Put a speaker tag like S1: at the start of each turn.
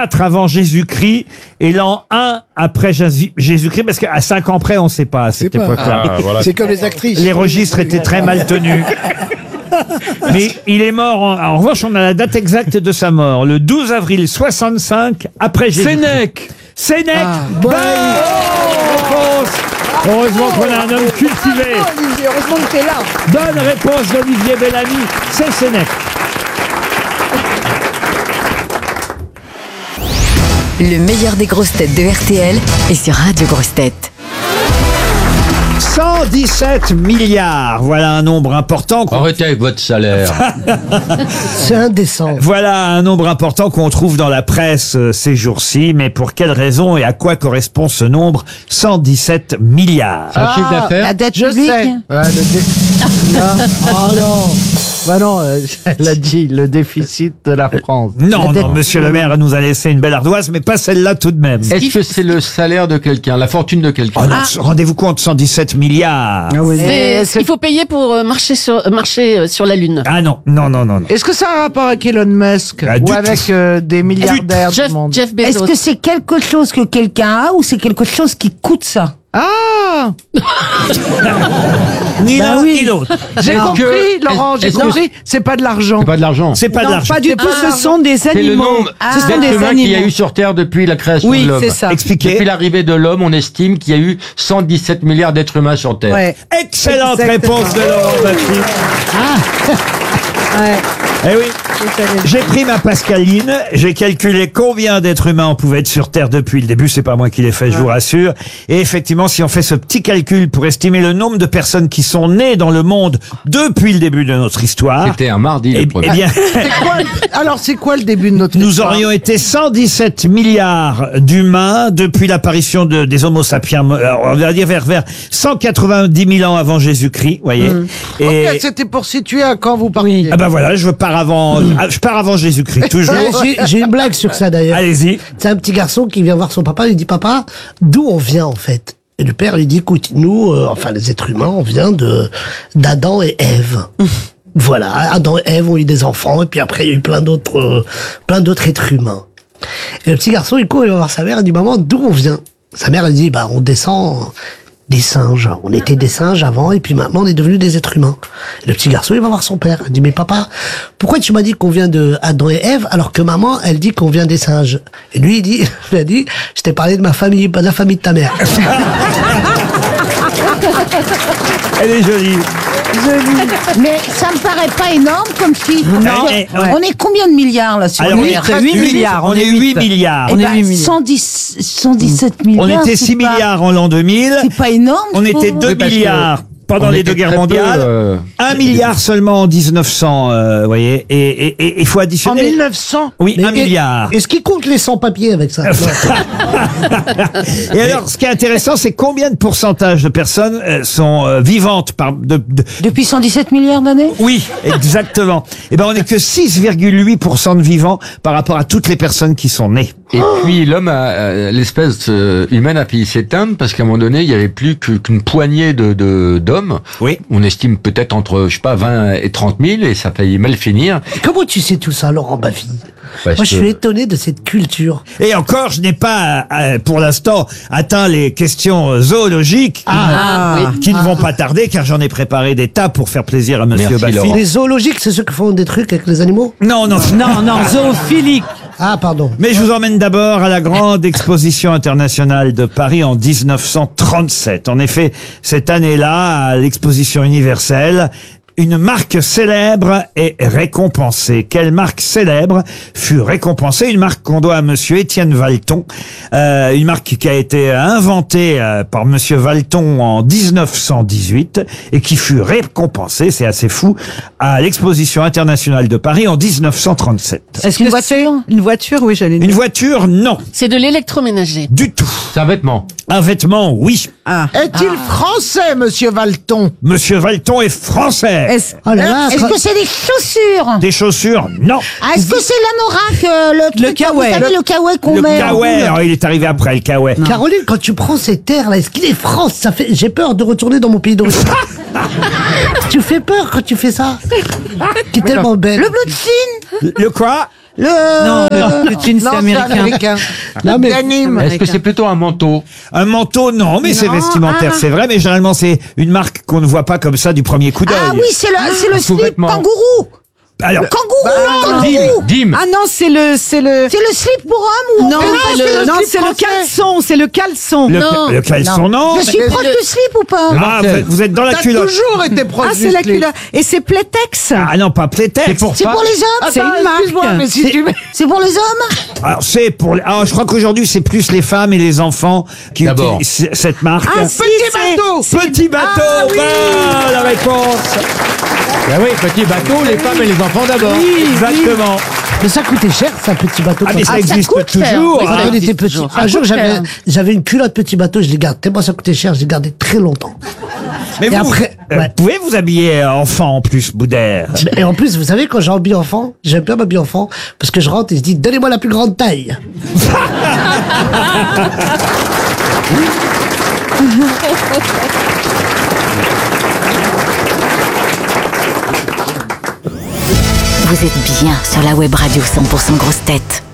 S1: 4 avant Jésus-Christ et l'an 1 après Jésus-Christ, parce qu'à 5 ans près, on ne sait pas à cette époque-là.
S2: Voilà.
S3: C'est comme les actrices.
S1: Les registres étaient très mal tenus. Mais il est mort, en revanche, on a la date exacte de sa mort, le 12 avril 65 après Jésus-Christ. Sénèque. Bonne réponse. Heureusement qu'on a un homme cultivé.
S3: Olivier, heureusement que t'es là.
S1: Bonne réponse d'Olivier Bellamy, c'est Sénèque.
S4: Le meilleur des grosses têtes de RTL est sur Radio Grosses Têtes.
S1: 117 milliards, voilà un nombre important.
S2: Arrêtez avec votre salaire.
S3: C'est indécent.
S1: Voilà un nombre important qu'on trouve dans la presse ces jours-ci, mais pour quelle raison et à quoi correspond ce nombre 117 milliards?
S2: Un chiffre d'affaires.
S5: La dette
S3: Je
S5: publique.
S3: sais. Oh non. Bah non, elle a dit le déficit de la France.
S1: Non, non, monsieur le maire nous a laissé une belle ardoise, mais pas celle-là tout de même.
S2: Est-ce que c'est le salaire de quelqu'un, la fortune de quelqu'un?
S1: Oh non, rendez-vous compte, 117 milliards.
S3: Ah oui.
S5: Il faut payer pour marcher sur la Lune.
S1: Ah non, non, non, non. non.
S3: Est-ce que ça a un rapport avec Elon Musk
S1: Ah, du
S3: ou avec des milliardaires du monde?
S5: Jeff Bezos.
S6: Est-ce que c'est quelque chose que quelqu'un a ou c'est quelque chose qui coûte ça?
S3: Ah,
S1: Ni l'un
S6: oui.
S1: ni l'autre.
S3: j'ai
S2: Est-ce
S3: compris,
S2: que-
S3: Laurent, j'ai
S2: est-ce que-
S3: compris. C'est pas de l'argent.
S2: C'est pas de l'argent.
S1: C'est pas de l'argent.
S6: Pas du tout, ce sont des
S2: C'est le
S6: animaux.
S2: nombre
S6: Ce sont des
S2: d'êtres humains qu'il y a
S6: animaux.
S2: eu sur Terre depuis la création
S6: Oui,
S2: de l'homme.
S6: c'est ça.
S1: Expliquez.
S2: Depuis l'arrivée de l'homme, on estime qu'il y a eu 117 milliards d'êtres humains sur Terre.
S6: Ouais.
S1: Excellente
S6: Exactement.
S1: réponse de Laurent Baffy.
S6: Ouais.
S1: Eh oui. J'ai pris ma Pascaline, j'ai calculé combien d'êtres humains on pouvait être sur Terre depuis le début, c'est pas moi qui l'ai fait, je vous rassure. Et effectivement, si on fait ce petit calcul pour estimer le nombre de personnes qui sont nées dans le monde depuis le début de notre histoire,
S2: C'était un mardi,
S1: eh,
S2: le premier.
S1: eh bien,
S3: Alors, c'est quoi le début de notre
S1: nous
S3: histoire?
S1: aurions été 117 milliards d'humains depuis l'apparition des Homo sapiens, on va dire vers 190 000 ans avant Jésus-Christ, voyez. Et,
S3: Ok, c'était pour situer à quand vous partiez.
S1: ah ben voilà, je pars avant Jésus-Christ, toujours.
S7: J'ai une blague sur ça d'ailleurs.
S1: Allez-y.
S7: C'est un petit garçon qui vient voir son papa, il dit papa, d'où on vient en fait? Et le père lui dit écoute, nous, enfin les êtres humains, on vient d'Adam et Ève. Voilà, Adam et Ève ont eu des enfants et puis après il y a eu plein d'autres êtres humains. Et le petit garçon il court, il va voir sa mère, il dit maman, d'où on vient? Sa mère elle dit bah on descend des singes. On était des singes avant et puis maintenant on est devenus des êtres humains. Et le petit garçon il va voir son père. Il dit mais papa, pourquoi tu m'as dit qu'on vient de Adam et Ève alors que maman elle dit qu'on vient des singes? Et lui il a dit je t'ai parlé de ma famille, pas de la famille de ta mère.
S1: Elle est jolie.
S6: Mais ça me paraît pas énorme comme chiffre.
S1: Non.
S6: On est combien de milliards là sur
S1: Alors,
S6: Terre?
S1: 8 milliards. On est 8 milliards.
S6: Eh ben, 117 milliards.
S1: On était
S6: c'est
S1: 6
S6: pas-
S1: milliards en l'an 2000.
S6: C'est pas énorme.
S1: On
S6: je
S1: était
S6: trouve.
S1: 2
S2: parce que
S1: milliards pendant
S2: on
S1: les
S2: était
S1: deux guerres
S2: très peu,
S1: mondiales. 1 milliard seulement en 1900, vous voyez. Et il faut
S3: En
S1: additionner.
S3: 1900.
S1: Oui,
S7: Mais
S1: 1 milliard.
S7: Est-ce qu'il compte les sans-papiers avec ça?
S1: Et alors, ce qui est intéressant, c'est combien de pourcentage de personnes sont vivantes
S6: Depuis 117 milliards d'années?
S1: Oui, exactement. Eh ben, on n'est que 6,8% de vivants par rapport à toutes les personnes qui sont nées.
S2: Et puis l'homme, l'espèce humaine a failli s'éteindre parce qu'à un moment donné, il n'y avait plus qu'une poignée d'hommes.
S1: Oui.
S2: On estime peut-être entre, je sais pas, 20 et 30 000 et ça a failli mal finir.
S7: Comment tu sais tout ça, Laurent Baffy?
S2: Parce
S7: Moi, je
S2: que-
S7: suis étonné de cette culture.
S1: Et encore, je n'ai pas, pour l'instant, atteint les questions zoologiques qui ne vont pas tarder, car j'en ai préparé des tas pour faire plaisir à Monsieur
S2: Merci,
S1: Baffy.
S2: Laurent.
S7: Les zoologiques, c'est ceux qui font des trucs avec les animaux?
S1: Non, non.
S6: Non, zoophilique.
S7: Ah, pardon.
S1: Mais je vous emmène d'abord à la grande exposition internationale de Paris en 1937. En effet, cette année-là, à l'exposition universelle, une marque célèbre est récompensée. Quelle marque célèbre fut récompensée? Une marque qu'on doit à Monsieur Étienne Valton, une marque qui a été inventée par Monsieur Valton en 1918 et qui fut récompensée, c'est assez fou, à l'exposition internationale de Paris en 1937.
S6: Est-ce qu'une voiture?
S5: Une voiture, oui, j'allais dire.
S1: Une voiture, non,
S5: C'est de l'électroménager.
S1: du tout.
S2: C'est un vêtement.
S1: Un vêtement, oui.
S3: Est-il français, monsieur Valton?
S1: Monsieur Valton est français.
S7: Oh là là,
S6: Est-ce que c'est des chaussures?
S1: Des chaussures, non.
S6: Ah, est-ce que c'est l'anorak, le truc,
S5: kawaii.
S6: vous savez, le kawaii qu'on
S1: Le
S6: met?
S1: kawaii, alors, il est arrivé après le kawaii.
S7: Caroline, quand tu prends ces terres-là, est-ce qu'il est France? Ça fait, j'ai peur de retourner dans mon pays d'origine. Tu fais peur quand tu fais ça. Tu es tellement belle.
S6: Le bleu de Chine?
S1: Le quoi?
S8: Non, le jean, c'est américain.
S7: Non, mais
S3: Denim.
S2: Est-ce que c'est plutôt un manteau?
S1: Un manteau, non, mais c'est vestimentaire, c'est vrai, mais généralement c'est une marque qu'on ne voit pas comme ça du premier coup d'œil.
S6: Ah oui, c'est le slip
S2: sous-vêtement.
S6: kangourou.
S1: Alors,
S6: Kangourou.
S2: Dim.
S8: Ah non, c'est le
S6: C'est le slip pour homme ou
S8: non, c'est le caleçon, c'est le caleçon.
S1: le caleçon, non.
S6: Je suis proche du slip ou pas?
S1: Ah, vous êtes dans la
S3: T'as
S1: culotte.
S3: toujours été proche
S8: Ah,
S3: du
S8: c'est la
S3: slip.
S8: culotte. Et c'est Playtex.
S1: Ah non, pas Playtex.
S6: C'est pour les hommes?
S8: C'est une marque.
S3: Excuse-moi, mais si tu
S6: C'est pour les hommes?
S1: Alors c'est pour. Je crois qu'aujourd'hui c'est plus les femmes et les enfants qui
S2: D'abord.
S1: utilisent cette marque.
S8: Ah, si,
S3: bateau.
S1: Petit bateau. La réponse.
S2: Ah oui, petit bateau, les femmes et les enfants d'abord.
S1: Exactement.
S7: Mais ça coûtait cher, ça, petit bateau.
S1: Ah mais
S7: quand
S1: ça existe
S5: coûte cher.
S1: toujours.
S5: Oui,
S7: Quand
S5: ça
S7: on
S5: existe
S7: était petit.
S5: toujours.
S7: Un jour,
S5: Ça coûte cher.
S7: j'avais une culotte petit bateau, je l'ai gardé. Tellement ça coûtait cher, je l'ai gardé très longtemps.
S1: Mais
S7: Et
S1: vous,
S7: après, ouais.
S1: vous pouvez vous habiller enfant en plus, Boudère.
S7: Et en plus, vous savez, quand j'habille enfant, j'aime bien m'habiller enfant, parce que je rentre et je dis, donnez-moi la plus grande taille.
S4: Vous êtes bien sur la web radio 100% grosses têtes.